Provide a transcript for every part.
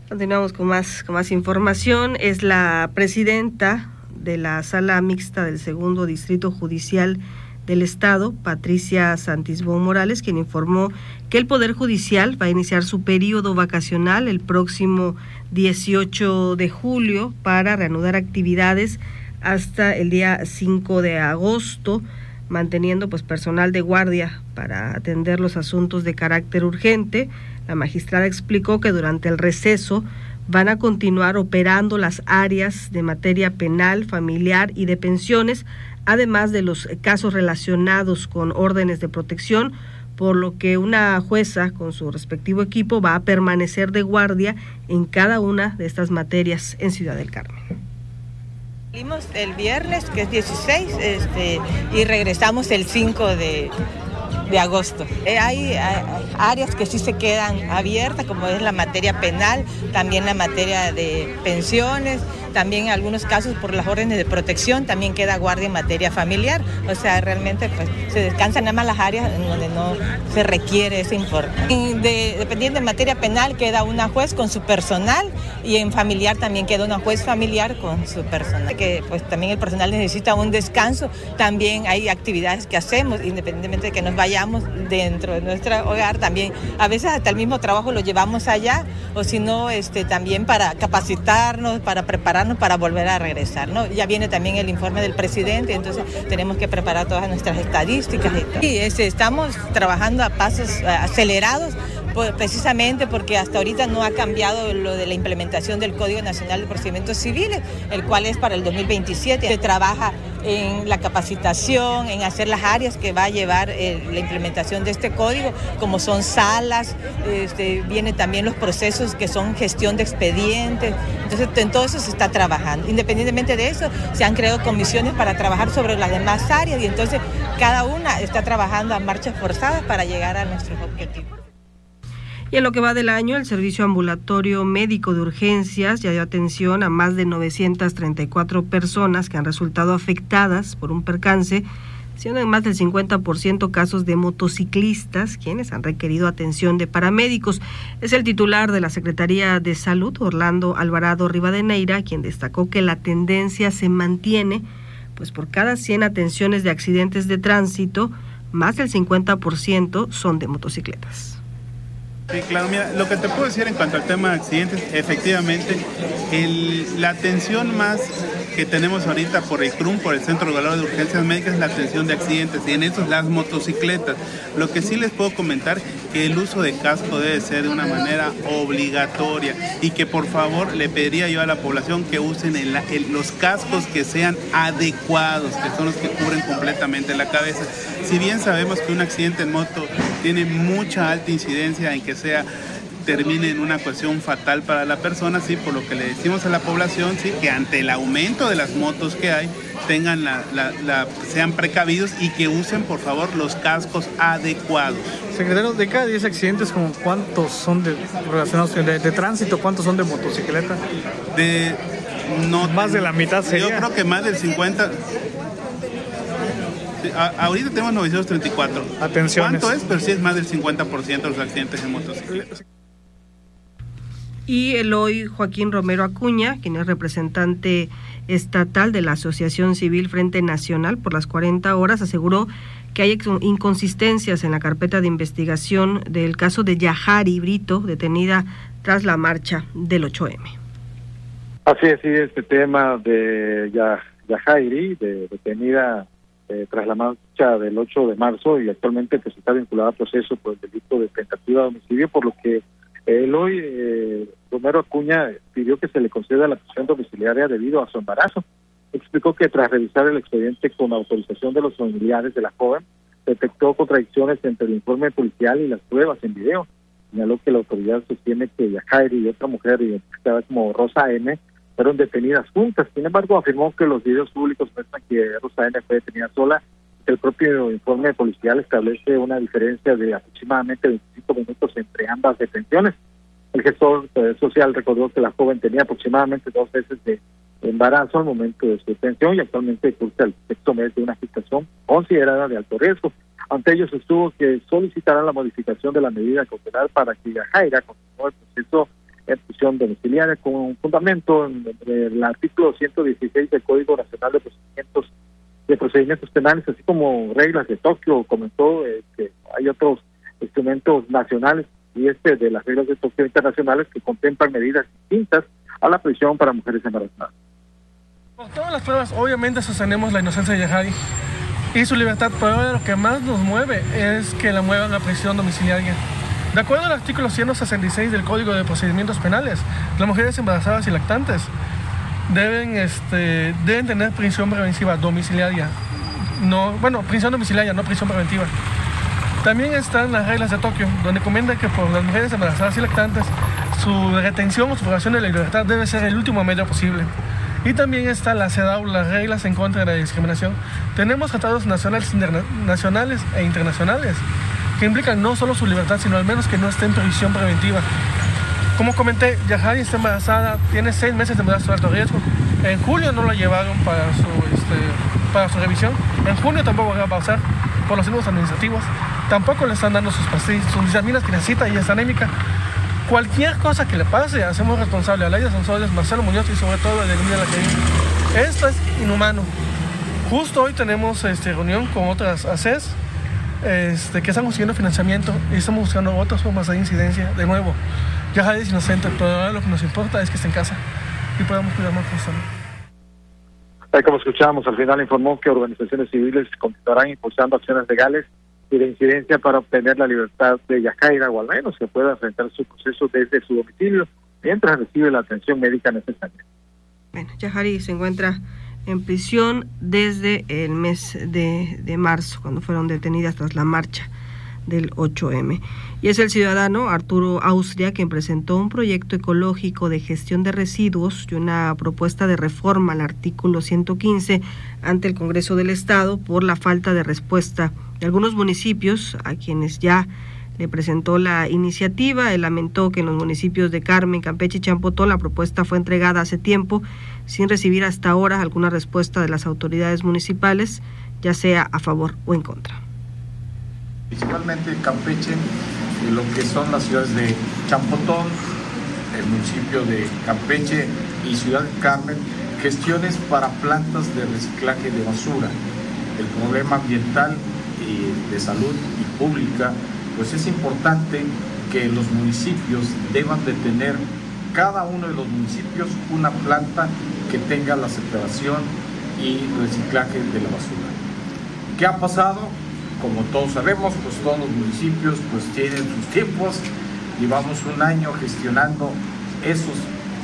Continuamos con más información. Es la presidenta de la Sala Mixta del Segundo Distrito Judicial del Estado, Patricia Santisbón Morales, quien informó que el Poder Judicial va a iniciar su periodo vacacional el próximo 18 de julio para reanudar actividades hasta el día 5 de agosto, manteniendo personal de guardia para atender los asuntos de carácter urgente. La magistrada explicó que durante el receso van a continuar operando las áreas de materia penal, familiar y de pensiones, además de los casos relacionados con órdenes de protección, por lo que una jueza con su respectivo equipo va a permanecer de guardia en cada una de estas materias en Ciudad del Carmen. Salimos el viernes, que es 16, y regresamos el 5 de agosto. Hay áreas que sí se quedan abiertas, como es la materia penal, también la materia de pensiones, también en algunos casos por las órdenes de protección también queda guardia en materia familiar. O sea, realmente se descansan nada más las áreas en donde no se requiere ese informe. Dependiendo de materia penal queda una juez con su personal, y en familiar también queda una juez familiar con su personal. Que también el personal necesita un descanso. También hay actividades que hacemos, independientemente de que nos vayamos dentro de nuestro hogar, también a veces hasta el mismo trabajo lo llevamos allá, o si no, también para capacitarnos, para prepararnos para volver a regresar, ¿no? Ya viene también el informe del presidente, entonces tenemos que preparar todas nuestras estadísticas y estamos trabajando a pasos acelerados, precisamente porque hasta ahorita no ha cambiado lo de la implementación del Código Nacional de Procedimientos Civiles, el cual es para el 2027. Se trabaja en la capacitación, en hacer las áreas que va a llevar la implementación de este código, como son salas, vienen también los procesos que son gestión de expedientes. Entonces, en todo eso se está trabajando. Independientemente de eso, se han creado comisiones para trabajar sobre las demás áreas, y entonces cada una está trabajando a marchas forzadas para llegar a nuestros objetivos. Y en lo que va del año, el Servicio Ambulatorio Médico de Urgencias ya dio atención a más de 934 personas que han resultado afectadas por un percance, siendo en más del 50% casos de motociclistas, quienes han requerido atención de paramédicos. Es el titular de la Secretaría de Salud, Orlando Alvarado Rivadeneira, quien destacó que la tendencia se mantiene, pues por cada 100 atenciones de accidentes de tránsito, más del 50% son de motocicletas. Sí, claro, mira, lo que te puedo decir en cuanto al tema de accidentes, efectivamente, la atención más que tenemos ahorita por el CRUM, por el Centro Regulador de Urgencias Médicas, es la atención de accidentes, y en eso las motocicletas. Lo que sí les puedo comentar, que el uso de casco debe ser de una manera obligatoria, y que por favor le pediría yo a la población que usen los cascos que sean adecuados, que son los que cubren completamente la cabeza. Si bien sabemos que un accidente en moto tiene mucha alta incidencia en que termine en una cuestión fatal para la persona, sí, por lo que le decimos a la población, sí, que ante el aumento de las motos que hay, tengan sean precavidos y que usen por favor los cascos adecuados. Secretario, de cada 10 accidentes, ¿como cuántos son relacionados de tránsito, cuántos son de motocicleta? Más de la mitad sería. Yo creo que más del 50. Ahorita tenemos 934. Atenciones. ¿Cuánto es? Pero sí es más del 50% de los accidentes en motocicletas. Y Eloy Joaquín Romero Acuña, quien es representante estatal de la Asociación Civil Frente Nacional por las 40 horas, aseguró que hay inconsistencias en la carpeta de investigación del caso de Yahari Brito, detenida tras la marcha del 8M. Así es, sí, este tema de Yahari, detenida tras la marcha del 8 de marzo, y actualmente pues está vinculada a proceso por el delito de tentativa de homicidio, por lo que Eloy Romero Acuña pidió que se le conceda la prisión domiciliaria debido a su embarazo. Explicó que tras revisar el expediente con autorización de los familiares de la joven, detectó contradicciones entre el informe policial y las pruebas en video. Señaló que la autoridad sostiene que Yahari y otra mujer identificada como Rosa M fueron detenidas juntas. Sin embargo, afirmó que los videos públicos muestran que Rosa M fue detenida sola, que el propio informe policial establece una diferencia de aproximadamente 25 minutos entre ambas detenciones. El gestor social recordó que la joven tenía aproximadamente 2 meses de embarazo al momento de su detención, y actualmente cursa el 6º mes de una gestación considerada de alto riesgo. Ante ello sostuvo que solicitarán la modificación de la medida cautelar para que Yajaira continúe el proceso prisión domiciliaria con un fundamento en el artículo 116 del Código Nacional de Procedimientos Penales, así como reglas de Tokio. Comentó que hay otros instrumentos nacionales y de las reglas de Tokio internacionales que contemplan medidas distintas a la prisión para mujeres embarazadas. Por todas las pruebas, obviamente sostenemos la inocencia de Yahari y su libertad, pero ahora lo que más nos mueve es que la muevan a prisión domiciliaria. De acuerdo al artículo 166 del Código de Procedimientos Penales, las mujeres embarazadas y lactantes deben tener prisión preventiva domiciliaria. Prisión domiciliaria, no prisión preventiva. También están las reglas de Tokio, donde comenta que por las mujeres embarazadas y lactantes, su retención o su privación de la libertad debe ser el último medio posible. Y también está la CEDAW, las reglas en contra de la discriminación. Tenemos tratados nacionales e internacionales que implican no solo su libertad, sino al menos que no esté en prisión preventiva. Como comenté, Yahari está embarazada, tiene 6 meses de embarazo de alto riesgo. En julio no la llevaron para su revisión. En junio tampoco va a pasar por los signos administrativos. Tampoco le están dando sus pastillas, sus vitaminas que necesita y está anémica. Cualquier cosa que le pase, hacemos responsable a Laida Sanzoles, Marcelo Muñoz y sobre todo a Edelmira Laqueí. Esto es inhumano. Justo hoy tenemos reunión con otras ACES que están consiguiendo financiamiento y estamos buscando otras formas de incidencia. De nuevo, Yahari es inocente, pero ahora lo que nos importa es que esté en casa y podamos cuidar más de su salud. Como escuchamos, al final informó que organizaciones civiles continuarán impulsando acciones legales y de incidencia para obtener la libertad de Yajaira, o al menos que pueda enfrentar su proceso desde su domicilio mientras recibe la atención médica necesaria. Bueno, Yahari se encuentra en prisión desde el mes de marzo, cuando fueron detenidas tras la marcha del 8M. Y es el ciudadano Arturo Austria quien presentó un proyecto ecológico de gestión de residuos y una propuesta de reforma al artículo 115 ante el Congreso del Estado por la falta de respuesta de algunos municipios a quienes ya le presentó la iniciativa. Él lamentó que en los municipios de Carmen, Campeche y Champotón la propuesta fue entregada hace tiempo sin recibir hasta ahora alguna respuesta de las autoridades municipales, ya sea a favor o en contra. Principalmente Campeche, lo que son las ciudades de Champotón, el municipio de Campeche y Ciudad de Carmen, gestiones para plantas de reciclaje de basura. El problema ambiental y de salud y pública, pues es importante que los municipios deban de tener, cada uno de los municipios, una planta que tenga la separación y reciclaje de la basura. ¿Qué ha pasado? Como todos sabemos, pues todos los municipios pues tienen sus tiempos. Llevamos un año gestionando esos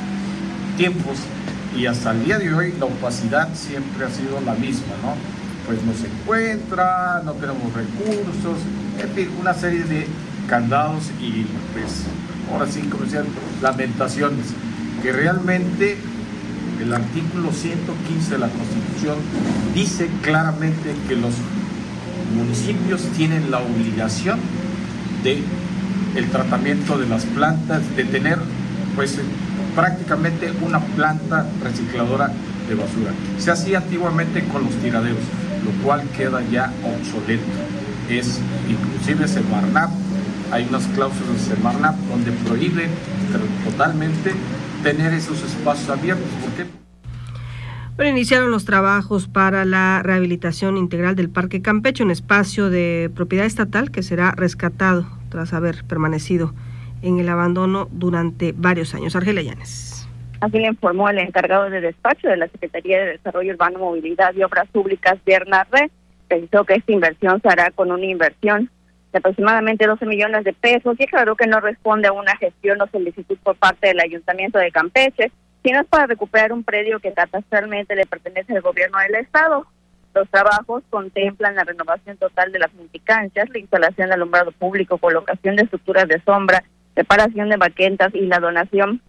tiempos y hasta el día de hoy la opacidad siempre ha sido la misma, ¿no? Pues no se encuentra, no tenemos recursos, en fin, una serie de candados y pues ahora sí, como decían, lamentaciones, que realmente el artículo 115 de la Constitución dice claramente que los municipios tienen la obligación de el tratamiento de las plantas, de tener pues prácticamente una planta recicladora de basura. Se hacía antiguamente con los tiraderos, lo cual queda ya obsoleto. Es inclusive Semarnat, hay unas cláusulas de Semarnat donde prohíben totalmente tener esos espacios abiertos. ¿Por qué? Bueno, iniciaron los trabajos para la rehabilitación integral del Parque Campeche, un espacio de propiedad estatal que será rescatado tras haber permanecido en el abandono durante varios años. Argelia Llanes. Así le informó el encargado de despacho de la Secretaría de Desarrollo Urbano, Movilidad y Obras Públicas, Bernard Re. Precisó que esta inversión se hará con una inversión de aproximadamente 12 millones de pesos y aclaró que no responde a una gestión o solicitud por parte del Ayuntamiento de Campeche, sino es para recuperar un predio que catastralmente le pertenece al gobierno del estado. Los trabajos contemplan la renovación total de las multicanchas, la instalación de alumbrado público, colocación de estructuras de sombra, reparación de banquetas y la dotación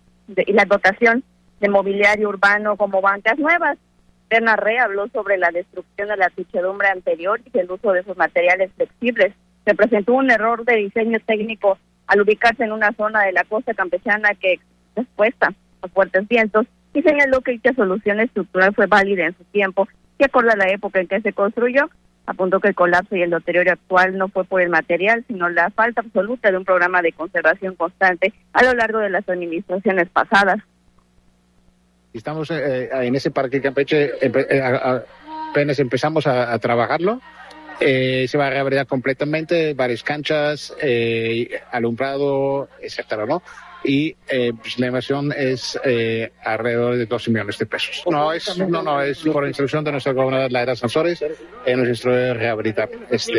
de mobiliario urbano como bancas nuevas. Bernard Re habló sobre la destrucción de la techedumbre anterior y el uso de esos materiales flexibles. Se presentó un error de diseño técnico al ubicarse en una zona de la costa campechana que es expuesta a fuertes vientos y señaló que dicha solución estructural fue válida en su tiempo y acorde a la época en que se construyó. Apuntó que el colapso y el deterioro actual no fue por el material, sino la falta absoluta de un programa de conservación constante a lo largo de las administraciones pasadas. Estamos en ese parque Campeche, apenas empezamos a trabajarlo. Se va a rehabilitar completamente, varias canchas, alumbrado, etcétera, ¿no? Y pues la inversión es alrededor de 12 millones de pesos. No es por instrucción de nuestra gobernadora Laida Sansores, nos instruye rehabilitar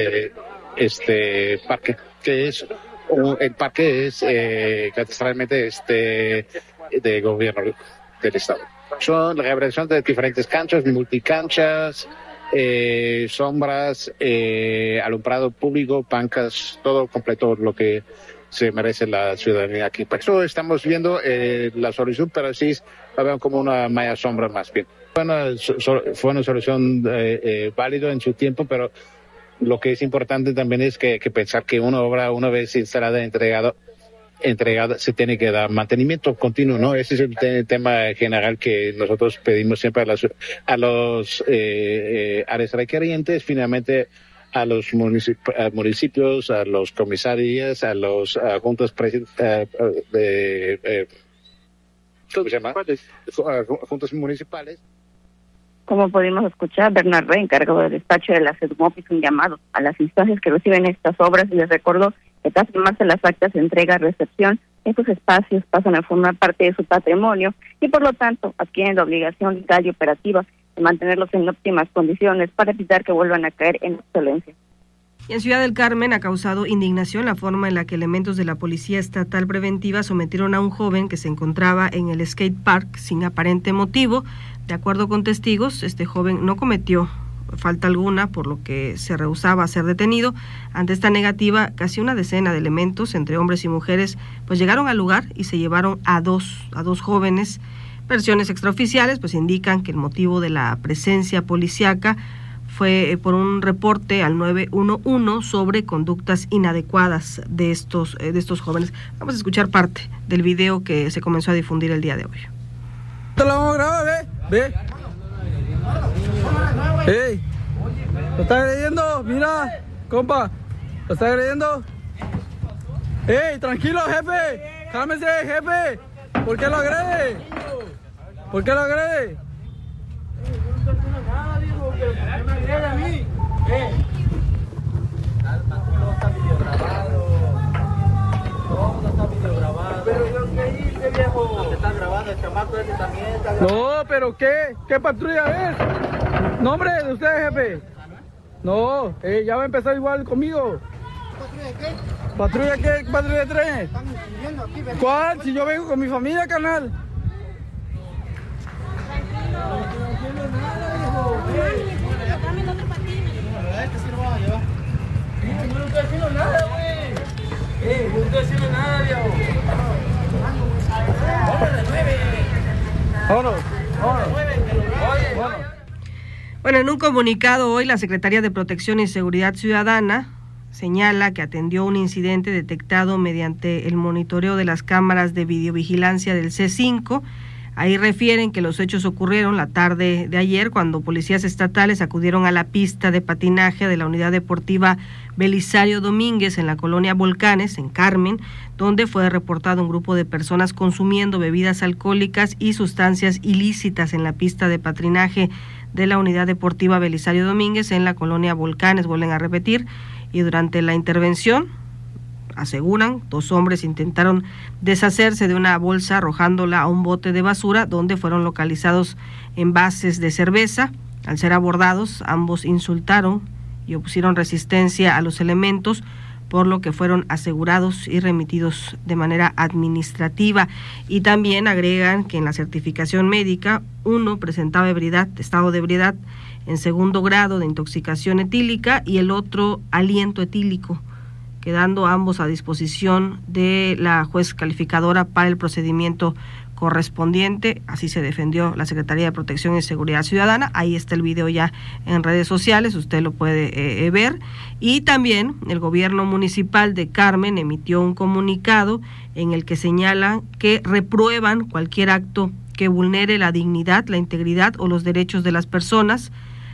este parque, que es el parque es catastralmente de gobierno del estado. Son la rehabilitación de diferentes canchas, multicanchas, sombras, alumbrado público, bancas, todo completo lo que se merece la ciudadanía aquí. Por eso estamos viendo la solución, pero sí la veo como una malla sombra más bien. Fue una solución válida en su tiempo, pero lo que es importante también es que pensar que una obra, una vez instalada, entregada, se tiene que dar mantenimiento continuo, ¿no? Ese es el tema general que nosotros pedimos siempre a los áreas requerientes, se a los municipios, a los comisarios, a los juntas juntas municipales. Como pudimos escuchar, Bernard Rey, encargado del despacho de la SEDUMOP, hizo un llamado a las instancias que reciben estas obras y les recordó que tras firmarse las actas de entrega-recepción, estos espacios pasan a formar parte de su patrimonio y por lo tanto adquieren la obligación legal y operativa de mantenerlos en óptimas condiciones para evitar que vuelvan a caer en obsolencia. Y en Ciudad del Carmen ha causado indignación la forma en la que elementos de la Policía Estatal Preventiva sometieron a un joven que se encontraba en el skate park sin aparente motivo. De acuerdo con testigos, este joven no cometió falta alguna, por lo que se rehusaba a ser detenido. Ante esta negativa, casi una decena de elementos, entre hombres y mujeres, pues llegaron al lugar y se llevaron a dos jóvenes. Versiones extraoficiales pues indican que el motivo de la presencia policíaca fue por un reporte al 911 sobre conductas inadecuadas de estos jóvenes. Vamos a escuchar parte del video que se comenzó a difundir el día de hoy. Te lo vamos a grabar, ve. ¡Ey! ¿Lo está agrediendo? Mira, compa, ¿lo está agrediendo? ¡Ey, tranquilo, jefe! ¡Cálmese, jefe! ¿Por qué lo agrede? ¿Por qué lo agrede? Yo no estoy haciendo nada, digo, que me agrede a mí. No está video grabado. No está video grabado. Pero ¿qué hice, viejo? Se está grabando, el chamaco ese también está grabando. No, pero ¿qué? ¿Qué patrulla es? ¿Nombre de usted, jefe? No, ya va a empezar igual conmigo. ¿Patrulla qué? ¿Patrulla qué? ¿Patrulla de trenes? ¿Cuál? Si yo vengo con mi familia, canal. No estoy haciendo nada, güey. No estoy haciendo nada, viejo. Vámonos. Bueno, en un comunicado hoy, la Secretaría de Protección y Seguridad Ciudadana señala que atendió un incidente detectado mediante el monitoreo de las cámaras de videovigilancia del C5. Ahí refieren que los hechos ocurrieron la tarde de ayer cuando policías estatales acudieron a la pista de patinaje de la Unidad Deportiva Belisario Domínguez en la colonia Volcanes, en Carmen, donde fue reportado un grupo de personas consumiendo bebidas alcohólicas y sustancias ilícitas en la pista de patinaje de la Unidad Deportiva Belisario Domínguez en la colonia Volcanes, vuelven a repetir, y durante la intervención, aseguran, 2 hombres intentaron deshacerse de una bolsa arrojándola a un bote de basura donde fueron localizados envases de cerveza. Al ser abordados, ambos insultaron y opusieron resistencia a los elementos, por lo que fueron asegurados y remitidos de manera administrativa. Y también agregan que en la certificación médica, uno presentaba estado de ebriedad en 2º grado de intoxicación etílica y el otro aliento etílico, quedando ambos a disposición de la juez calificadora para el procedimiento correspondiente. Así se defendió la Secretaría de Protección y Seguridad Ciudadana. Ahí está el video ya en redes sociales, usted lo puede ver. Y también el gobierno municipal de Carmen emitió un comunicado en el que señala que reprueban cualquier acto que vulnere la dignidad, la integridad o los derechos de las personas.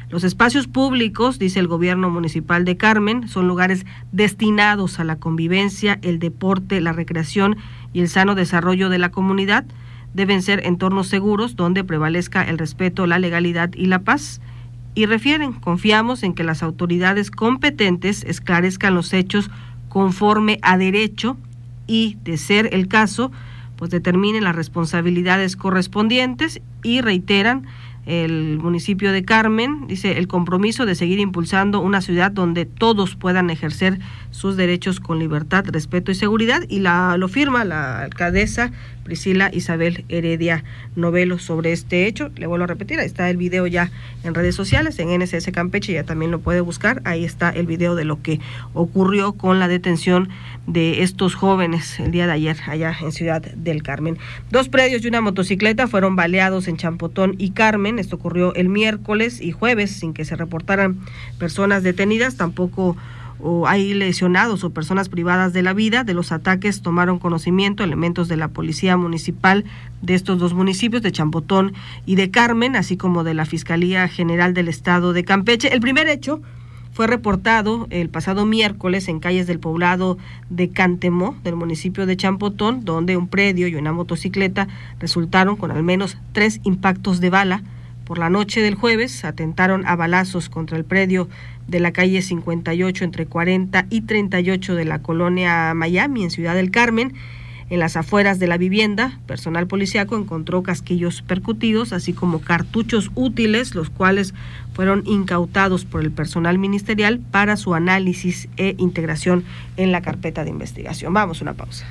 Los espacios públicos, dice el gobierno municipal de Carmen, son lugares destinados a la convivencia, el deporte, la recreación y el sano desarrollo de la comunidad. Deben ser entornos seguros donde prevalezca el respeto, la legalidad y la paz. Y refieren, confiamos en que las autoridades competentes esclarezcan los hechos conforme a derecho y, de ser el caso, pues determinen las responsabilidades correspondientes. Y reiteran el municipio de Carmen, dice, el compromiso de seguir impulsando una ciudad donde todos puedan ejercer sus derechos con libertad, respeto y seguridad, y lo firma la alcaldesa Priscila Isabel Heredia Novelo sobre este hecho. Le vuelvo a repetir, ahí está el video ya en redes sociales, en NSS Campeche, ya también lo puede buscar, ahí está el video de lo que ocurrió con la detención de estos jóvenes el día de ayer allá en Ciudad del Carmen. 2 predios y una motocicleta fueron baleados en Champotón y Carmen. Esto ocurrió el miércoles y jueves sin que se reportaran personas detenidas, tampoco hay lesionados o personas privadas de la vida. De los ataques tomaron conocimiento elementos de la policía municipal de estos 2 municipios, de Champotón y de Carmen, así como de la Fiscalía General del Estado de Campeche. El primer hecho fue reportado el pasado miércoles en calles del poblado de Cantemó, del municipio de Champotón, donde un predio y una motocicleta resultaron con al menos 3 impactos de bala. Por la noche del jueves atentaron a balazos contra el predio de la calle 58 entre 40 y 38 de la colonia Miami en Ciudad del Carmen. En las afueras de la vivienda, personal policíaco encontró casquillos percutidos, así como cartuchos útiles, los cuales fueron incautados por el personal ministerial para su análisis e integración en la carpeta de investigación. Vamos a una pausa.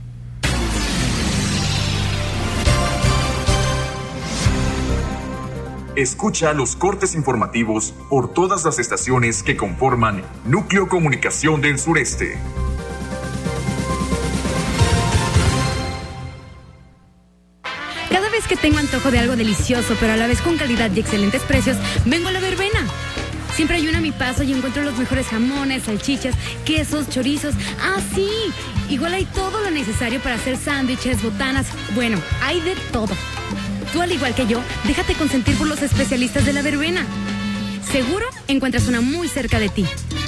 Escucha los cortes informativos por todas las estaciones que conforman Núcleo Comunicación del Sureste. Cada vez que tengo antojo de algo delicioso, pero a la vez con calidad y excelentes precios, vengo a La Verbena. Siempre hay uno a mi paso y encuentro los mejores jamones, salchichas, quesos, chorizos. ¡Ah, sí! Igual hay todo lo necesario para hacer sándwiches, botanas. Bueno, hay de todo. Tú, al igual que yo, déjate consentir por los especialistas de La Verbena. Seguro encuentras una muy cerca de ti.